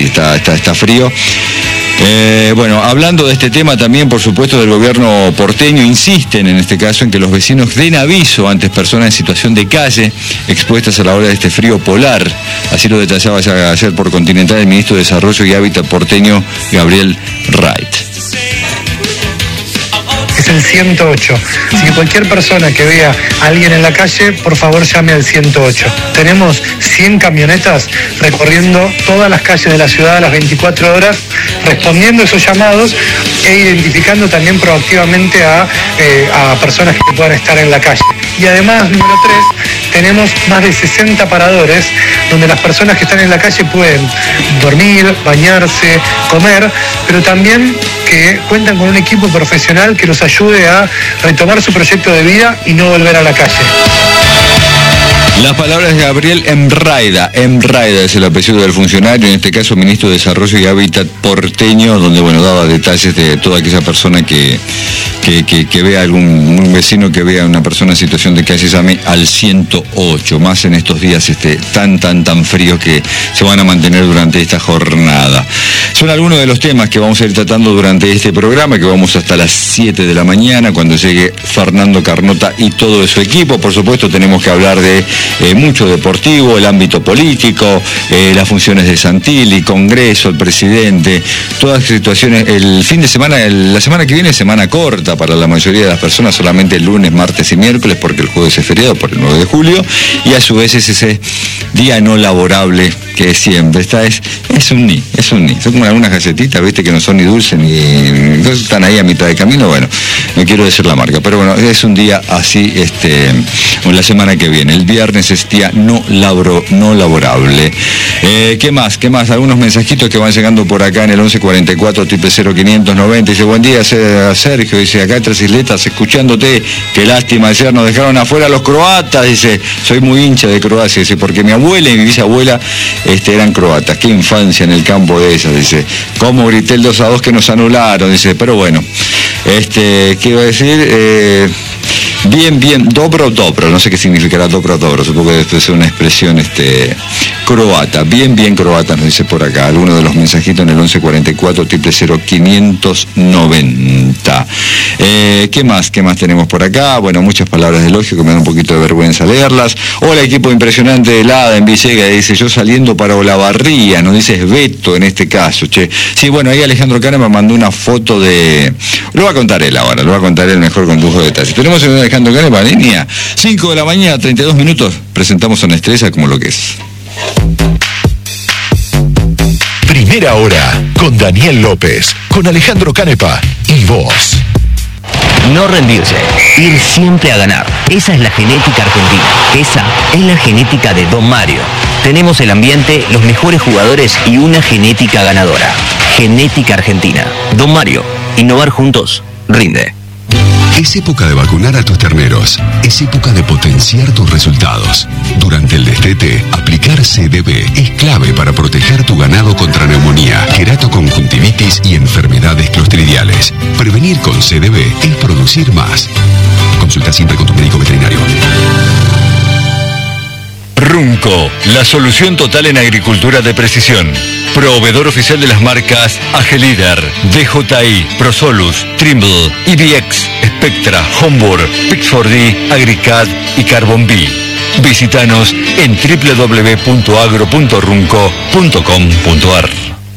está frío. Bueno, hablando de este tema también, por supuesto, del gobierno porteño, insisten en este caso en que los vecinos den aviso ante personas en situación de calle expuestas a la hora de este frío polar. Así lo detallaba ayer por Continental el ministro de Desarrollo y Hábitat porteño, Gabriel Wright. Es el 108. Así que cualquier persona que vea a alguien en la calle, por favor llame al 108. Tenemos 100 camionetas recorriendo todas las calles de la ciudad a las 24 horas, respondiendo esos llamados e identificando también proactivamente a personas que puedan estar en la calle. Y además, número 3, tenemos más de 60 paradores donde las personas que están en la calle pueden dormir, bañarse, comer, pero también que cuentan con un equipo profesional que los ayude a retomar su proyecto de vida y no volver a la calle. Las palabras de Gabriel Emraida es el apellido del funcionario, en este caso ministro de Desarrollo y Hábitat porteño, donde daba detalles de toda aquella persona que vea un vecino que vea a una persona en situación de calle, llame al 108, más en estos días tan fríos que se van a mantener durante esta jornada. Son algunos de los temas que vamos a ir tratando durante este programa, que vamos hasta las 7 de la mañana, cuando llegue Fernando Carnota y todo de su equipo. Por supuesto, tenemos que hablar de mucho deportivo, el ámbito político, las funciones de Santilli, Congreso, el presidente, todas las situaciones. El fin de semana, la semana que viene es semana corta para la mayoría de las personas, solamente el lunes, martes y miércoles, porque el jueves es feriado por el 9 de julio, y a su vez es ese día no laborable que siempre está, es un ni. Son como algunas galletitas, viste, que no son ni dulces ni están ahí a mitad de camino. Bueno, no quiero decir la marca, pero bueno, es un día así, la semana que viene. El viernes es día no laborable. ¿Qué más? Algunos mensajitos que van llegando por acá en el 1144 0590. Dice, buen día, Sergio. Dice, acá en Tres Isletas, escuchándote. Qué lástima, ayer nos dejaron afuera los croatas. Dice, soy muy hincha de Croacia. Dice, porque mi abuela y mi bisabuela eran croatas. Qué infancia en el campo de ellas. Dice, cómo grité el 2-2 que nos anularon. Dice, pero bueno, ¿qué iba a decir? Bien, dobro, no sé qué significará dobro, supongo que debe ser una expresión croata, bien croata, nos dice por acá, alguno de los mensajitos en el 1144 0590. ¿Qué más tenemos por acá? Bueno, muchas palabras de elogio que me dan un poquito de vergüenza leerlas. Hola, equipo impresionante de Lada en Villegas, dice, yo saliendo para Olavarría, nos dice Beto en este caso, che. Sí, bueno, ahí Alejandro Cana me mandó una foto de... Lo va a contar él ahora, mejor con lujo de detalles. Tenemos en Alejandro Canepa, línea 5 de la mañana, 32 minutos, presentamos Una Estrella como lo que es. Primera hora, con Daniel López, con Alejandro Canepa y vos. No rendirse, ir siempre a ganar. Esa es la genética argentina. Esa es la genética de Don Mario. Tenemos el ambiente, los mejores jugadores y una genética ganadora. Genética argentina. Don Mario, innovar juntos, rinde. Es época de vacunar a tus terneros. Es época de potenciar tus resultados. Durante el destete, aplicar CDB es clave para proteger tu ganado contra neumonía, queratoconjuntivitis y enfermedades clostridiales. Prevenir con CDB es producir más. Consulta siempre con tu médico veterinario. Runco, la solución total en agricultura de precisión. Proveedor oficial de las marcas Agelider, DJI, Prosolus, Trimble, EBX, Spectra, Homburg, Pix4D, Agricad y Carbon B. Visítanos en www.agro.runco.com.ar.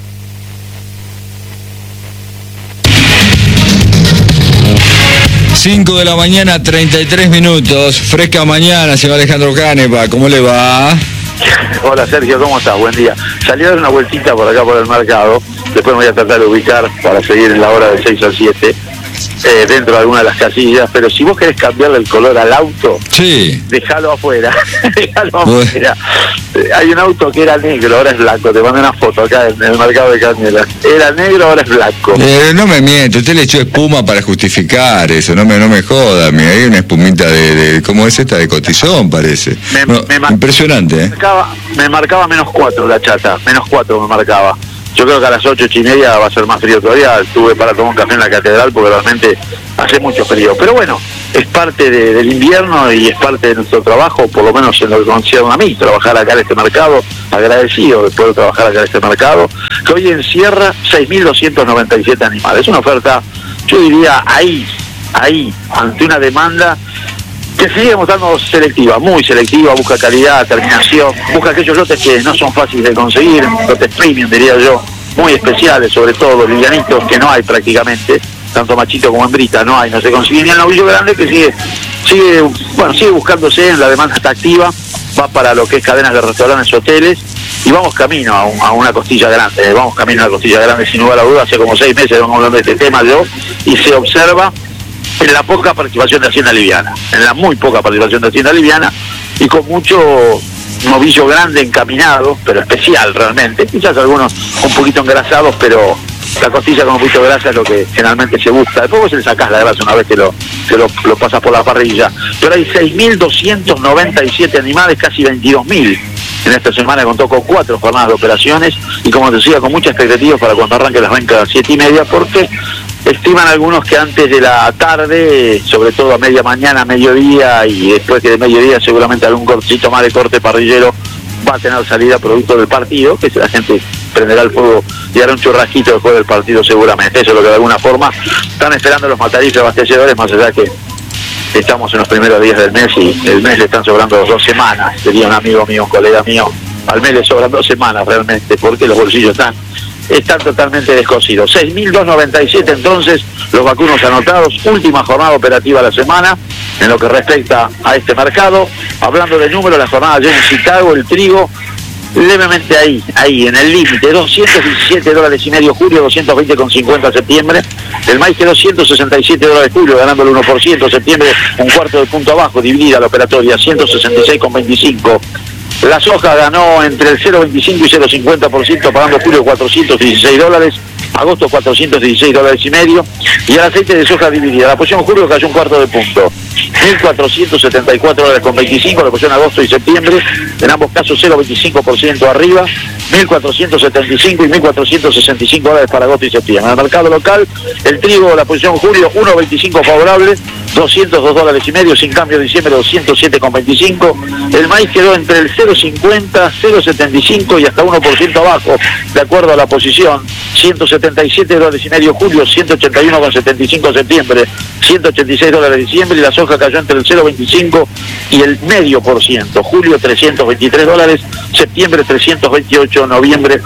Cinco de la mañana, 33 minutos. Fresca mañana, señor Alejandro Canepa. ¿Cómo le va? Hola Sergio, ¿cómo estás? Buen día. Salí a dar una vueltita por acá por el mercado. Después me voy a tratar de ubicar para seguir en la hora de 6 a 7. Dentro de alguna de las casillas, pero si vos querés cambiarle el color al auto, sí, déjalo afuera. Hay un auto que era negro, ahora es blanco. Te mandé una foto acá en el mercado de Cañuelas. Era negro, ahora es blanco. No me miente, usted le echó espuma para justificar eso, no me joda. Mira, hay una espumita de ¿cómo es esta? De cotillón, parece. Impresionante, Me marcaba -4 la chata, -4 me marcaba. Yo creo que a las 8:30 va a ser más frío todavía. Estuve para tomar un café en la catedral porque realmente hace mucho frío. Pero bueno, es parte del invierno y es parte de nuestro trabajo, por lo menos en lo que concierne a mí, trabajar acá en este mercado, agradecido de poder trabajar acá en este mercado. que hoy encierra 6.297 animales. Es una oferta, yo diría, ahí, ante una demanda que sigue mostrando selectiva, muy selectiva, busca calidad, terminación, busca aquellos lotes que no son fáciles de conseguir, lotes premium, diría yo, muy especiales, sobre todo los livianitos, que no hay prácticamente, tanto machito como hembrita, no se consigue, ni el novillo grande, que sigue buscándose, la demanda está activa, va para lo que es cadenas de restaurantes, hoteles, y vamos camino a una costilla grande, sin lugar a dudas. Hace como 6 meses vamos hablando de este tema y se observa en la poca participación de Hacienda Liviana, y con mucho novillo grande encaminado, pero especial realmente, quizás algunos un poquito engrasados, pero la costilla con un poquito de grasa es lo que generalmente se busca. Después vos le sacás la grasa una vez que lo pasas por la parrilla. Pero hay 6.297 animales, casi 22.000. En esta semana contó con 4 jornadas de operaciones y, como decía, con mucha expectativa para cuando arranque las ventas a las 7:30, porque estiman algunos que antes de la tarde, sobre todo a media mañana, mediodía, y después que de mediodía seguramente algún cortito más de corte parrillero va a tener salida producto del partido, que la gente prenderá el fuego y hará un churrasquito después del partido seguramente. Eso es lo que de alguna forma están esperando los matarifes abastecedores, más allá que estamos en los primeros días del mes y el mes le están sobrando 2 semanas. Sería un amigo mío, un colega mío, al mes le sobran 2 semanas realmente, porque los bolsillos están totalmente descosidos. 6.297 entonces los vacunos anotados, última jornada operativa de la semana en lo que respecta a este mercado. Hablando de números, la jornada ayer en Chicago, el trigo levemente ahí en el límite, $217.50 julio, 220,50 septiembre. El maíz quedó $167 julio, ganando el 1%, septiembre un cuarto de punto abajo, dividida la operatoria, 166,25. La soja ganó entre el 0,25 y 0,50%, pagando julio $416, agosto $416.50, y el aceite de soja dividida. La posición julio cayó un cuarto de punto, $1.474.25, la posición agosto y septiembre, en ambos casos 0,25% arriba, 1.475 y 1.465 para agosto y septiembre. En el mercado local, el trigo, la posición julio, 1.25 favorable, $202.50, sin cambio diciembre, 207,25. El maíz quedó entre el 0,50, 0,75 y hasta 1% abajo, de acuerdo a la posición, $177.50 julio, 181,75 septiembre, $186 diciembre, y la soja cayó entre el 0,25 y el 0,5%, julio $323, septiembre 328, noviembre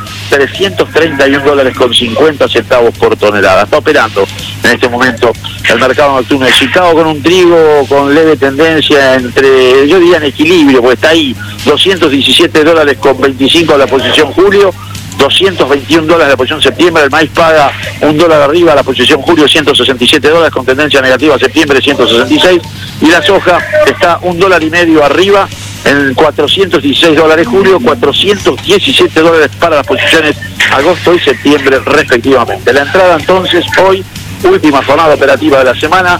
$331.50 por tonelada. Está operando en este momento el mercado nocturno de Chicago con un trigo con leve tendencia entre, yo diría en equilibrio, porque está ahí, $217.25 la posición julio, $221 la posición septiembre. El maíz paga $1 arriba la posición julio, $167, con tendencia negativa septiembre, 166, y la soja está $1.50 arriba en $416 julio, $417 para las posiciones agosto y septiembre respectivamente. La entrada entonces hoy, última jornada operativa de la semana,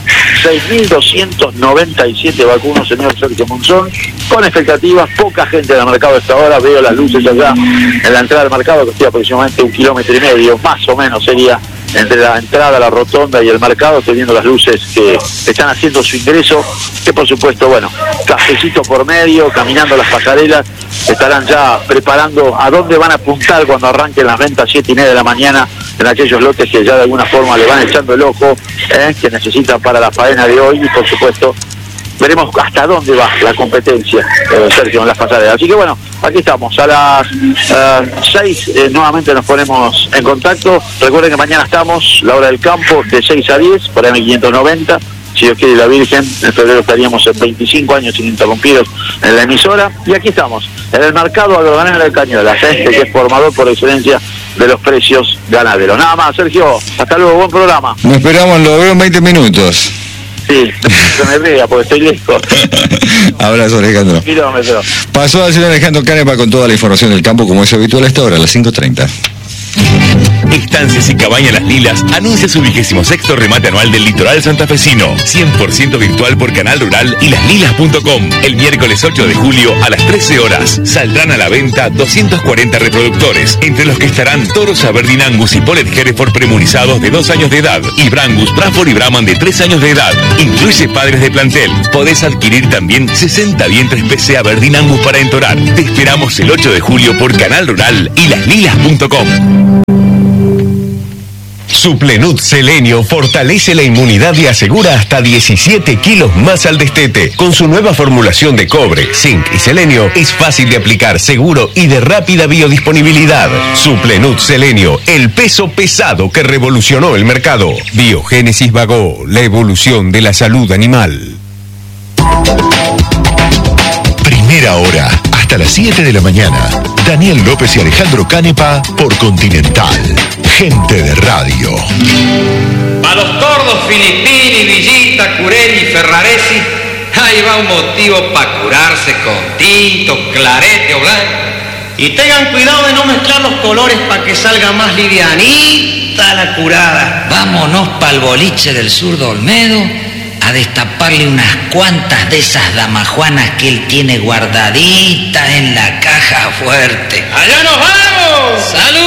6.297 vacunos, señor Sergio Monzón, con expectativas, poca gente en el mercado a esta hora. Veo las luces allá en la entrada del mercado, que estoy aproximadamente 1,5 kilómetros, más o menos sería entre la entrada, la rotonda y el mercado. Estoy viendo las luces que están haciendo su ingreso, que por supuesto, bueno, cafecito por medio, caminando las pasarelas, estarán ya preparando a dónde van a apuntar cuando arranquen las ventas 7:30 de la mañana, en aquellos lotes que ya de alguna forma le van echando el ojo, que necesitan para la faena de hoy, y por supuesto veremos hasta dónde va la competencia, Sergio, en las pasarelas. Así que bueno, aquí estamos, a las 6 nuevamente nos ponemos en contacto. Recuerden que mañana estamos, la hora del campo, de 6 a 10, por M590, si Dios quiere la Virgen. En febrero estaríamos en 25 años ininterrumpidos en la emisora, y aquí estamos, en el mercado agroganadero de Cañuelas, que es formador por excelencia de los precios ganaderos. Nada más, Sergio, hasta luego, buen programa. Nos esperamos, lo veo en 20 minutos. Sí, que me vea porque estoy lejos. Abrazo, Alejandro. Kilómetros. Pasó al señor Alejandro Canepa con toda la información del campo, como es habitual a esta hora, a las 5:30. Estancias y Cabañas Las Lilas anuncia su 26º remate anual del litoral santafesino, 100% virtual por Canal Rural y laslilas.com. El miércoles 8 de julio a las 13 horas saldrán a la venta 240 reproductores, entre los que estarán toros Aberdeen Angus y Polet Hereford premunizados de 2 años de edad, y Brangus, Bradford y Brahman de 3 años de edad. Incluye padres de plantel. Podés adquirir también 60 vientres PC Aberdeen Angus para entorar. Te esperamos el 8 de julio por Canal Rural y laslilas.com. Suplenut Selenio fortalece la inmunidad y asegura hasta 17 kilos más al destete. Con su nueva formulación de cobre, zinc y selenio, es fácil de aplicar, seguro y de rápida biodisponibilidad. Suplenut Selenio, el peso pesado que revolucionó el mercado. Biogénesis Bagó, la evolución de la salud animal. Primera hora, hasta las 7 de la mañana. Daniel López y Alejandro Canepa por Continental. Gente de radio. A los tordos Filippini, Villita, Curelli y Ferraresi, ahí va un motivo para curarse con tinto, clarete o blanco. Y tengan cuidado de no mezclar los colores para que salga más livianita la curada. Vámonos pa'l boliche del Zurdo Olmedo a destaparle unas cuantas de esas damajuanas que él tiene guardaditas en la caja fuerte. ¡Allá nos vamos! ¡Salud!